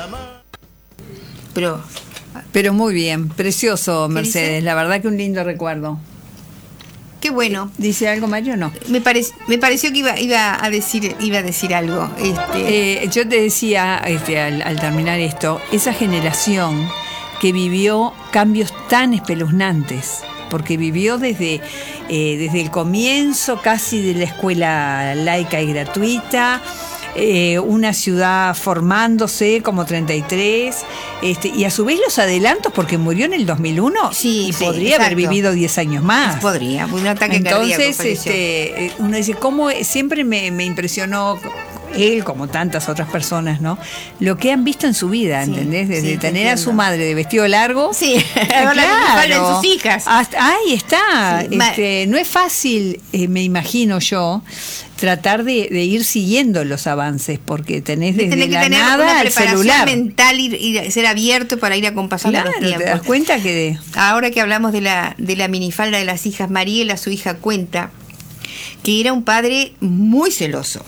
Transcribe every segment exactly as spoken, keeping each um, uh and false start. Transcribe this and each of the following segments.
Pero, Pero muy bien, precioso, ¿Qué Mercedes. dice? La verdad que un lindo recuerdo. qué bueno. ¿Dice algo, Mario, o no? Me, parec- me pareció que iba, iba a decir iba a decir algo. Este, Eh, yo te decía, este, al, al terminar esto, esa generación que vivió cambios tan espeluznantes, porque vivió desde, eh, desde el comienzo casi de la escuela laica y gratuita, eh, una ciudad formándose como treinta y tres, este, y a su vez los adelantos, porque murió en el dos mil uno Sí, y sí, podría haber exacto. vivido diez años más. podría, un ataque cardíaco. Entonces, falleció. este, eh, uno dice, ¿cómo? Siempre me, me impresionó él, como tantas otras personas, ¿no? Lo que han visto en su vida, Sí, ¿entendés? Desde sí, te tener a su entiendo. madre de vestido largo. Sí, ahora le faltan sus hijas. Hasta- ahí está. Sí, ma- Este, no es fácil, eh, me imagino yo, tratar de, de ir siguiendo los avances, porque tenés desde Tenés que la tener nada una al preparación celular. mental y, y ser abierto para ir acompasando Claro, los te das tiempos. cuenta que... Ahora que hablamos de la, de la minifalda de las hijas, Mariela, su hija, cuenta que era un padre muy celoso.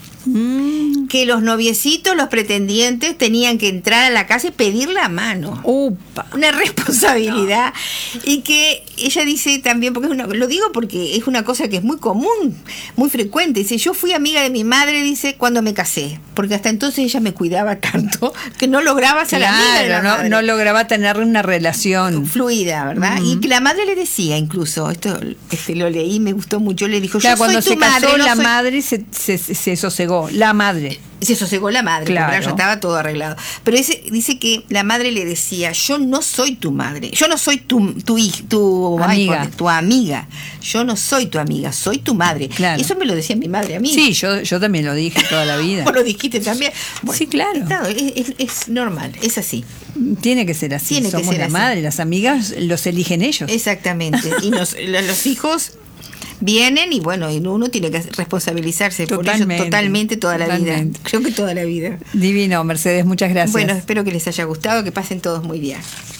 Mm, Que los noviecitos, los pretendientes, tenían que entrar a la casa y pedir la mano. upa. Una responsabilidad. Y que ella dice también, porque es una, lo digo porque es una cosa que es muy común, muy frecuente. Dice, yo fui amiga de mi madre, dice, cuando me casé. Porque hasta entonces ella me cuidaba tanto que no lograba ser amiga de la Claro, no, madre. no lograba tener una relación. Fluida, ¿verdad? Ujú. Y que la madre le decía, incluso, esto este, lo leí, me gustó mucho, le dijo, Claro, yo cuando soy se tu casó, madre, no la soy- madre se, se, se sosegó. La madre. Se sosegó la madre, Claro. porque ya estaba todo arreglado. Pero ese, dice que la madre le decía, yo no soy tu madre, yo no soy tu tu hij- tu Amiga. ay, por- tu amiga, yo no soy tu amiga, soy tu madre. Claro. Y eso me lo decía mi madre a mí. Sí, yo, yo también lo dije toda la vida. Vos lo dijiste también. Bueno, Sí, claro. claro, es, es- es normal, es así. Tiene que ser así. Tiene que Somos ser la así. madre, las amigas los eligen ellos. Exactamente. Y nos- lo- los hijos vienen y bueno, y uno tiene que responsabilizarse por Totalmente, ellos totalmente toda la totalmente. vida. Creo que toda la vida. Divino, Mercedes, muchas gracias. Bueno, espero que les haya gustado, que pasen todos muy bien.